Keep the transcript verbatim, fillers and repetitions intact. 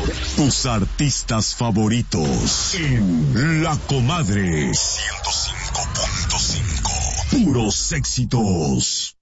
Tus artistas favoritos en La Comadre ciento cinco punto cinco. Puros éxitos.